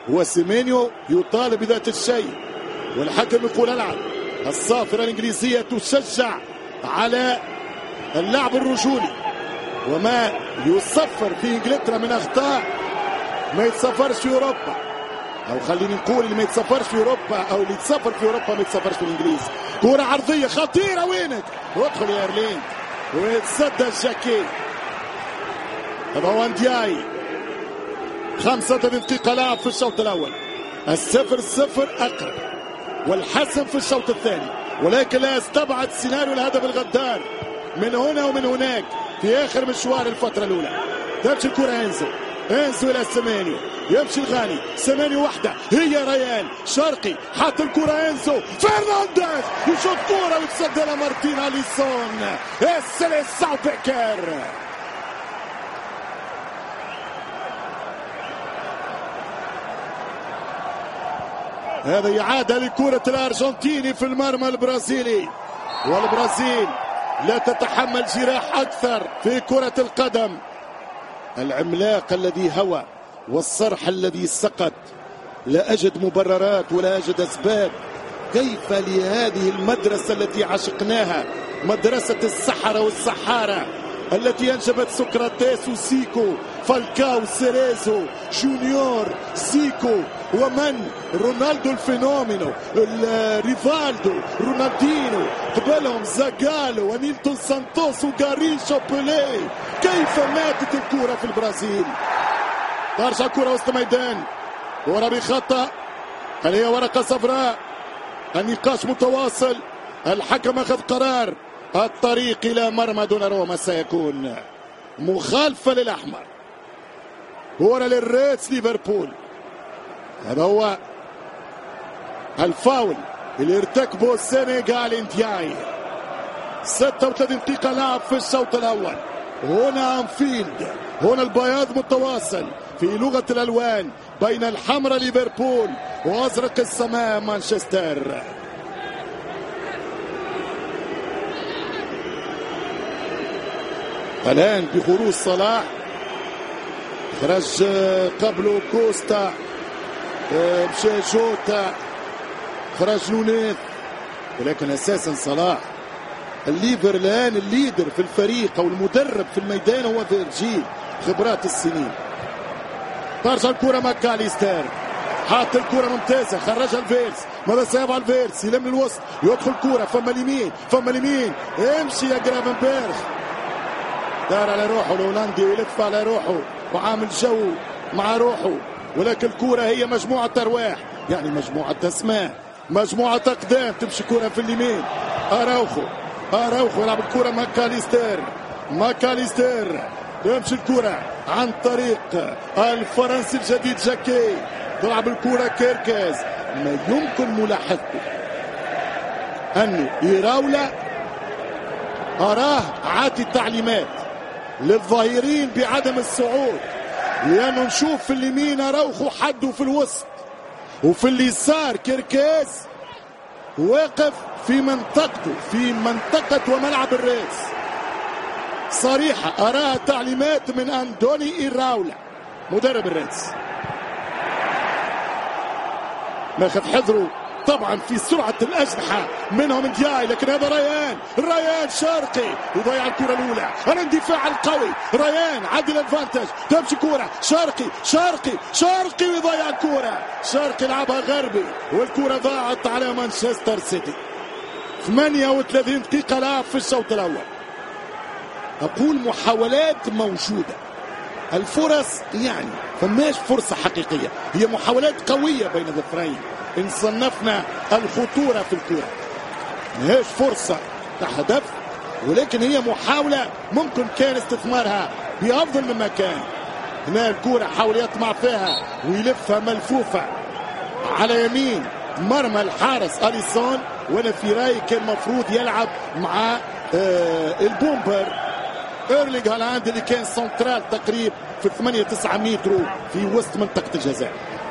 وسيمينيو يطالب بذات الشيء، والحكم يقول العب. الصافرة الإنجليزية تشجع على اللعب الرجولي، وما يصفر في إنجلترا من أخطاء ما يتصفرش في أوروبا، أو خليني نقول اللي ما يتصفرش في أوروبا أو اللي يتصفر في أوروبا ما يتصفرش في الإنجليز. كرة عرضية خطيرة، وينك؟ ادخل يا إيرلينغ، ويتصدى جاكي. هذا هو اندياي. 35 دقيقة لعب في الشوط الأول، 0-0 أقرب، والحسم في الشوط الثاني، ولكن لا يستبعد سيناريو الهدف الغدار من هنا ومن هناك في آخر مشوار الفترة الأولى. تمشي الكرة انزو إلى سيمينيو، يمشي الغاني، سيمينيو وحده، هي ريان شرقي، حط الكرة انزو، فرنانديز يشوط كرة ويتصدى لمارتين أليسون، السلسعو بيكر. هذه إعادة لكرة الأرجنتيني في المرمى البرازيلي، والبرازيل لا تتحمل جراح أكثر في كرة القدم. العملاق الذي هوى والصرح الذي سقط، لا أجد مبررات ولا أجد أسباب. كيف لهذه المدرسة التي عشقناها، مدرسة السحرة والسحارة التي أنجبت سقراطيس وسيكو، فالكاو، سيريزو، جونيور، سيكو، ومن رونالدو الفينومينو، ريفالدو، رونالدينو، قبلهم زاغالو ونيلتون سانتوس وغاريشو بيليه. كيف ماتت الكرة في البرازيل؟ ترجع كرة وسط ميدان، كرة بخطأ، هل هي ورقة صفراء؟ النقاش متواصل، الحكم أخذ قرار، الطريق إلى مرمى دوناروما سيكون مخالفة للأحمر. كرة للريدز ليفربول، هذا هو الفاول اللي ارتكبه السنغال اندياي. 36 دقيقة لعب في الشوط الأول. هنا أنفيلد، هنا البياض متواصل في لغة الألوان بين الحمراء ليفربول وأزرق السماء مانشستر. الآن بخروج صلاح، خرج قبله كوستا، مشى جوتا، خرج نونيز، ولكن أساسا صلاح. الليفر الآن الليدر في الفريق أو المدرب في الميدان هو فيرجيل، خبرات السنين. ترجع الكرة ماكاليستر، حاط الكرة ممتازة، خرجها الفيرس. ماذا سيفعل الفيرس؟ يلم الوسط، يدخل الكرة، فما اليمين، امشي يا جرافنبرغ. دار على روحه الهولندي ويلف على روحه وعامل جو مع روحه، ولكن الكرة هي مجموعة أرواح، يعني مجموعة أسماء، مجموعة أقدام. تمشي كرة في اليمين، أراوخو يلعب الكرة ماكاليستر، يمشي الكرة عن طريق الفرنسي الجديد جاكي، تلعب الكرة كيركز. ما يمكن ملاحظته أنه إيراولا أراه عاطي تعليمات للظاهرين بعدم الصعود، لأنه نشوف في اليمين أراوخو حده في الوسط، وفي اليسار كيركيز واقف في منطقة وملعب الريس. صريحة أراها تعليمات من أندوني إيراولا مدرب الريس. ماخذ حذره طبعا في سرعة الأجنحة منهم اندياي، لكن هذا ريان شرقي يضيع الكرة الأولى. الاندفاع القوي، ريان عدل الفانتج، تمشي كرة شرقي ويضيع الكرة. شرقي لعبها غربي والكرة ضاعت على مانشستر سيتي. 38 دقيقة لعب في الشوط الأول. أقول محاولات موجودة، الفرص يعني فماش فرصة حقيقية، هي محاولات قوية بين الظفرين. إن صنفنا الخطورة في الكرة ماهيش فرصة كهدف، ولكن هي محاولة ممكن كان استثمارها بأفضل مما كان. هنا الكرة حاول يطمع فيها ويلفها ملفوفة على يمين مرمى الحارس أليسون، وانا في رايي كان مفروض يلعب مع البومبر إيرلينغ هالاند اللي كان سنترال تقريب في 8-9 متر في وسط منطقة الجزاء.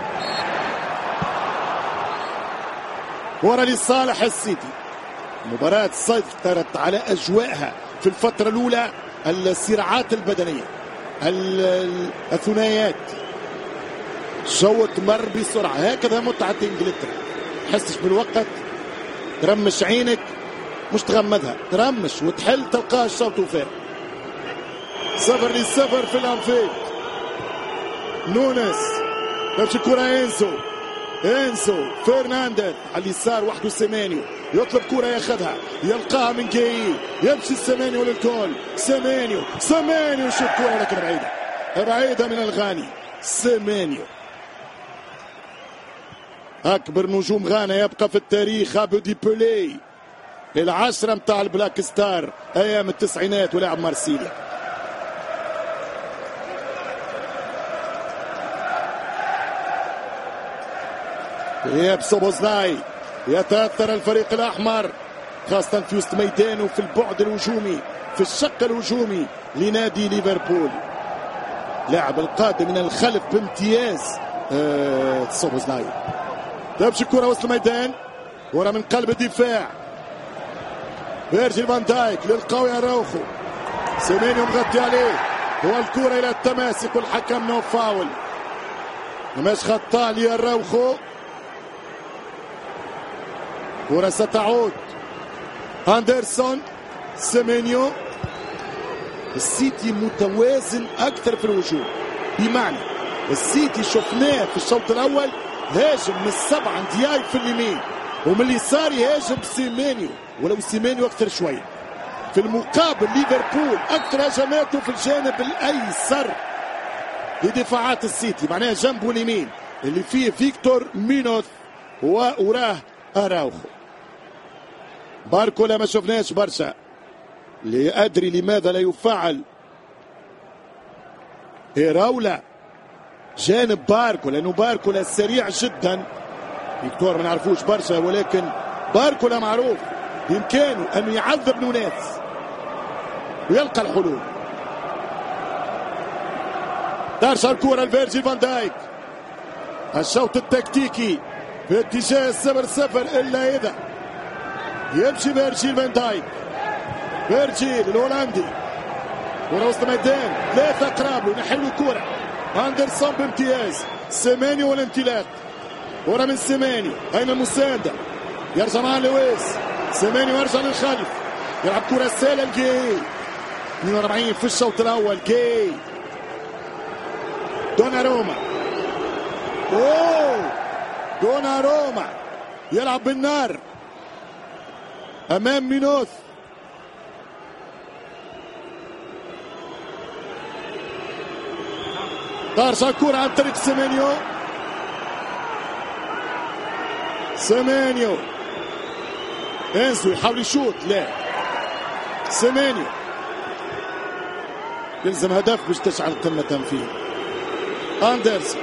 ورا لصالح السيتي. مباراة سيطرت على أجواءها في الفترة الأولى الصراعات البدنية، الثنائيات، شوط مر بسرعة. هكذا متعة انجلترا، تحسش بالوقت، ترمش عينك مش تغمضها، ترمش وتحل تلقاه الشوط وفاء. 0-0 في الانفيلد. نونس تمشي الكرة انسو فرنانديز على اليسار وحده. سيمانيو يطلب كرة ياخذها يلقاها من جاي، يمشي سيمانيو للجول. سيمانيو شوت كرة لكن بعيدة من الغاني. سيمانيو أكبر نجوم غانا يبقى في التاريخ أبو دي بولي، العشرة متاع البلاك ستار أيام التسعينات ولاعب مارسيليا. غياب سوبوزلاي يتأثر الفريق الأحمر خاصة في وسط ميدانه في البعد الهجومي في الشق الهجومي لنادي ليفربول. لاعب القادم من الخلف بامتياز سوبوزلاي. تمشي الكرة وسط الميدان، كرة من قلب الدفاع. فيرجيل فان دايك للقوي اراوخو. سيمينيو مغطي عليه، هو الكرة إلى التماسك والحكم نو فاول. مش خطأ لأراوخو. كرة ستعود. أندرسون. سيمينيو. السيتي متوازن أكثر في الهجوم، بمعنى السيتي شفناه في الشوط الأول هاجم من السبعة دياي في اليمين ومن اليسار يهاجم سيمينيو، ولو سيمينيو أكثر شوية. في المقابل ليفربول أكثر هجماته في الجانب الأيسر لدفاعات السيتي، معناها جنبه اليمين اللي فيه فيكتور مينوث وراه أراوخو. باركولا ما شفناش برشا، لا أدري لماذا لا يفعل إيراولا جانب باركولا، لأنه باركولا سريع جدا. فيكتور ما نعرفوش برشا، ولكن باركولا معروف بإمكانه أن يعذب نونيز ويلقى الحلول. ترجع الكرة لفيرجيل فان دايك. الشوط التكتيكي في اتجاه 0-0 إلا إذا يمشي فيرجيل فان دايك. فيرجيل الهولندي، كرة وسط الميدان، 3 قراب ينحلوا الكرة. أندرسون بامتياز. سيمانيو والانطلاق، كرة من سيمانيو، أين المساندة؟ يرجع مع لويس. سيمانيو يرجع للخلف، يلعب كرة سهلة لجاي. 42 في الشوط الأول. جاي دوناروما. دوناروما يلعب بالنار أمام مينوث. ترجع الكرة عن طريق سيمانيو. انزو يحاول يشوط، لا. سيمانيو يلزم هدف باش تشعل قمة تنفيذ. أندرسون.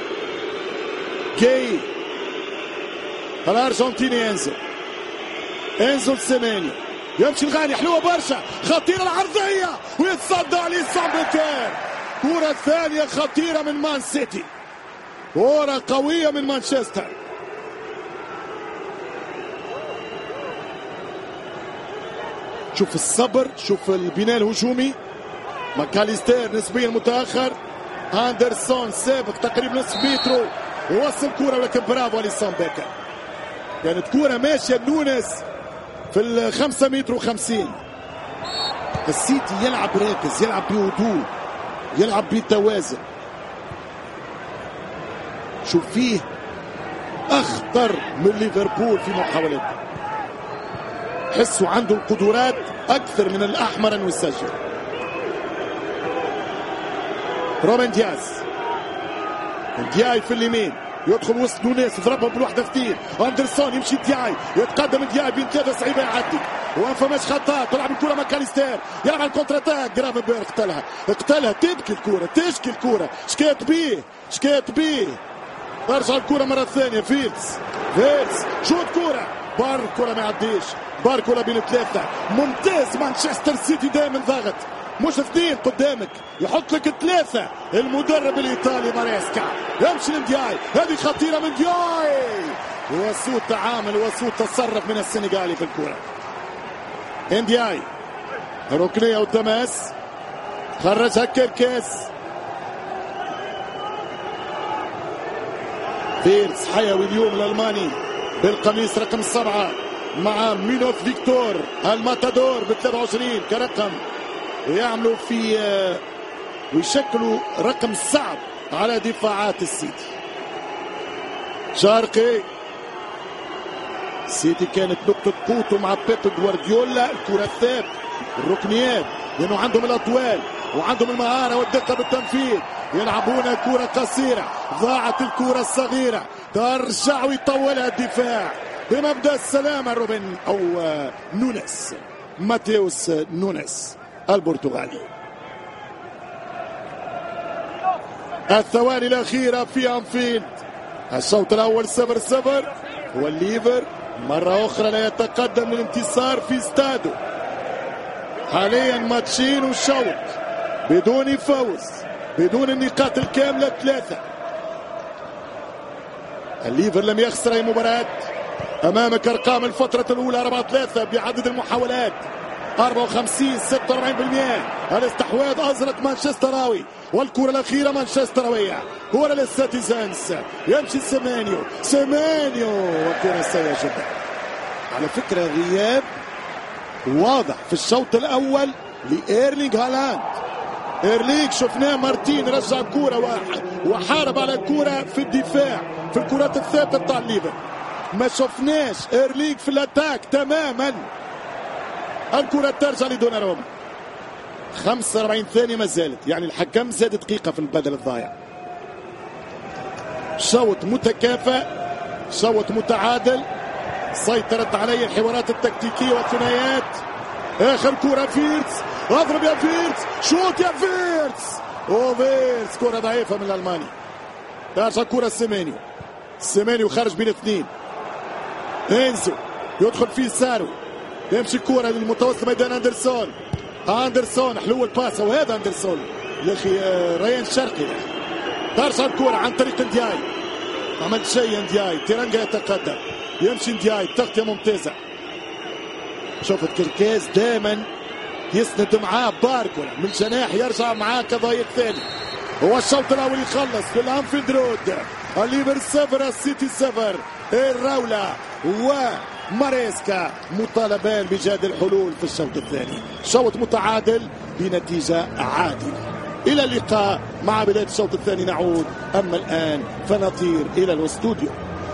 جاي الأرجنتيني. انزو سيمانيو يمشي الغاني، حلوة برشا، خطيرة العرضية ويتصدى عليه سامبوكير. كرة ثانية خطيرة من مان سيتي، كرة قوية من مانشستر. شوف الصبر، شوف البناء الهجومي. ماكاليستير نسبيا متأخر. أندرسون سابق تقريبا نصف مترو ووصل كرة، ولكن برافو لسام بيكر. كانت كرة ماشية نونس في 5 متر و50. السيتي يلعب راكز، يلعب بهدوء، يلعب بتوازن. شوف فيه أخطر من ليفربول في محاولاته، حسوا عنده القدرات أكثر من الأحمر أنه يسجل. روبن دياي في اليمين يدخل وسط نونيس، يضربهم بالوحده اثنين. اندرسون يمشي دياي، يتقدم دياي بين 3 صعيبه يعدي، وما فماش خطا. تلعب الكره ماكاليستير، يلعب على الكونتر اتاك. جرافنبرغ قتلها تبكي الكره، تشكي الكره. شكات بيه ترجع الكره مره ثانيه. فيلتس شوت كره، باركولا ما يعديش. باركولا بين 3 ممتاز. مانشستر سيتي دائما ضاغط، مش 2 قدامك، يحط لك 3. المدرب الايطالي ماريسكا يمشي لدياي، هذه خطيره من دياي، وسوء تعامل وسوء تصرف من السنغالي في الكره. اندياي ركنيه والتماس، خرجها كيركيز. فيرتس حيوي اليوم الألماني بالقميص رقم 7 مع مينوف فيكتور الماتادور ب 23 كرقم، يعملوا في ويشكلوا رقم صعب على دفاعات السيتي. شرقي السيتي كانت نقطة قوته مع بيب جوارديولا الكرة الثابتة الركنيات، لأنه عندهم الأطوال وعندهم المهارة والدقة بالتنفيذ. يلعبون كرة قصيرة، ضاعت الكرة الصغيرة، ترجع ويطولها الدفاع بمبدأ السلامة. روبن أو نونيس، ماتيوس نونيس البرتغالي. الثواني الأخيرة في أنفيلد، الشوط الأول 0-0 والليفر مرة أخرى لا يتقدم للانتصار في استاده. حاليا ماتشين وشوط بدون فوز، بدون النقاط الكاملة 3. الليفر لم يخسر أي مباراة. أمامك أرقام الفترة الأولى 4-3 بعدد المحاولات 54 46%. الاستحواذ أزرق مانشستراوي، والكرة الأخيرة مانشستراوية. كرة للسيتيزنز، يمشي سيمانيو وكرة سيئة جدا. على فكرة غياب واضح في الشوط الأول لإيرلينغ هالاند. إيرلينغ شفناه مارتين رجع كرة وحارب على الكرة في الدفاع في الكرات الثابتة بتاع الليفر. ما شفناش إيرلينغ في الاتاك تماما. الكرة ترجع لدوناروما. 45 ثانية ما زالت، يعني الحكم زاد دقيقة في البدل الضايع. شوط متكافئ، شوط متعادل، سيطرت عليه الحوارات التكتيكية والثنائيات. آخر كرة فيرتس، اضرب يا فيرتس، شوت يا فيرتس، وفيرتس كرة ضعيفة من الألماني. ترجع كرة سيمانيو خارج بين اثنين. إنزو يدخل فيه سارو، يمشي كرة للمتوسط ميدان أندرسون حلو الباس، وهذا أندرسون يا أخي ريان شرقي. ترجع الكرة عن طريق ندياي، عمل شيء ندياي، تيرانجا يتقدم، يمشي ندياي، تغطية ممتازة. شوفت كركاز دائما يسند معاه باركو من جناح، يرجع معاه كضايق ثاني. هو الشوط الأول يخلص في الأنفيلد رود. الليفر 0 السيتي 0. الراولة وماريسكا مطالبان بإيجاد الحلول في الشوط الثاني. شوط متعادل بنتيجة عادلة. إلى اللقاء مع بداية الشوط الثاني نعود، أما الآن فنطير إلى الاستوديو.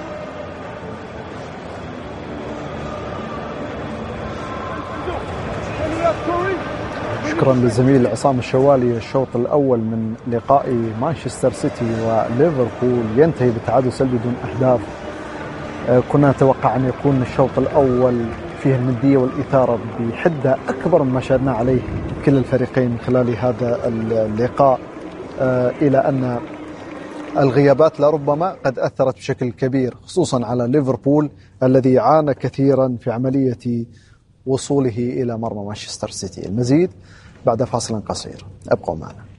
شكرا للزميل عصام الشوالي. الشوط الأول من لقاء مانشستر سيتي وليفربول ينتهي بالتعادل سلبي دون أهداف. كنا نتوقع أن يكون الشوط الأول فيه الندية والإثارة بحدة أكبر مما شاهدنا عليه كل الفريقين خلال هذا اللقاء، إلى أن الغيابات لربما قد أثرت بشكل كبير خصوصا على ليفربول الذي عانى كثيرا في عملية وصوله إلى مرمى مانشستر سيتي. المزيد بعد فاصل قصير، أبقوا معنا.